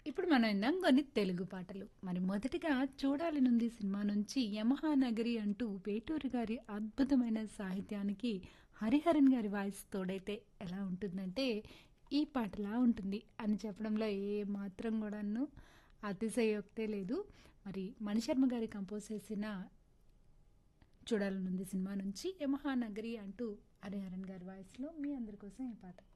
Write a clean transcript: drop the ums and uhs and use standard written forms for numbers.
ఇప్పుడు మనం విందాం కొన్ని తెలుగు పాటలు. మరి మొదటిగా 'చూడాలనుంది' సినిమా నుంచి 'యమహా నగరి' అంటూ వేటూరి గారి అద్భుతమైన సాహిత్యానికి హరిహరన్ గారి వాయిస్ తోడైతే ఎలా ఉంటుందంటే, ఈ పాటలా ఉంటుంది అని చెప్పడంలో ఏ మాత్రం కూడాను అతిశయోక్తే లేదు. మరి మణిశర్మ గారు కంపోజ్ చేసిన 'చూడాలనుంది' సినిమా నుంచి 'యమహా నగరి' అంటూ హరిహరన్ గారి వాయిస్‌లో మీ అందరి కోసం ఈ పాట.